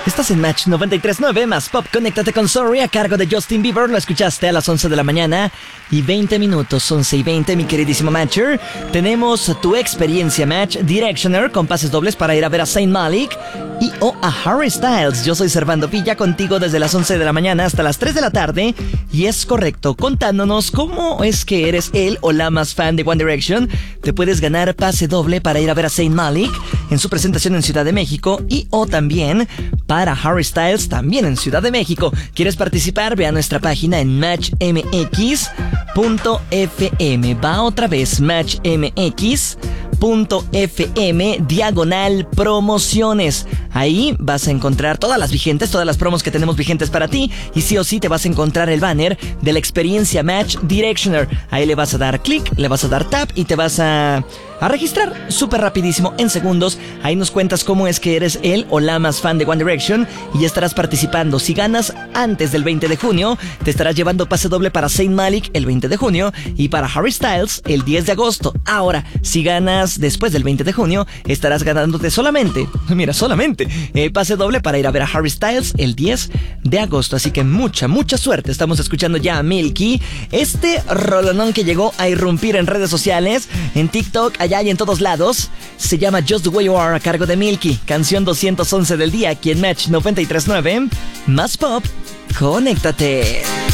Estás en Match 93.9 más Pop. Conéctate con Sorry a cargo de Justin Bieber. Lo escuchaste a las 11 de la mañana y 20 minutos, 11 y 20, mi queridísimo Matcher. Tenemos tu experiencia Match Directioner con pases dobles para ir a ver a Saint Malik y a Harry Styles. Yo soy Servando Villa, contigo desde las 11 de la mañana hasta las 3 de la tarde. Y es correcto, contándonos cómo es que eres el o la más fan de One Direction. Te puedes ganar pase doble para ir a ver a Saint Malik en su presentación en Ciudad de México o también para Harry Styles también en Ciudad de México. ¿Quieres participar? Ve a nuestra página en matchmx.fm. Va otra vez, matchmx.fm/promociones. Ahí vas a encontrar todas las vigentes, todas las promos que tenemos vigentes para ti. Y sí o sí te vas a encontrar el banner de la experiencia Match Directioner. Ahí le vas a dar clic, le vas a dar tap y te vas a registrar súper rapidísimo en segundos. Ahí nos cuentas cómo es que eres el o la más fan de One Direction y ya estarás participando. Si ganas antes del 20 de junio, te estarás llevando pase doble para Saint Malik el 20 de junio y para Harry Styles el 10 de agosto. Ahora, si ganas después del 20 de junio, estarás ganándote solamente pase doble para ir a ver a Harry Styles el 10 de agosto. Así que mucha suerte. Estamos escuchando ya a Milky, este rolonón que llegó a irrumpir en redes sociales, en TikTok, allá y en todos lados. Se llama Just the Way You Are a cargo de Milky, canción 211 del día aquí en Match 93.9 más Pop. Conéctate.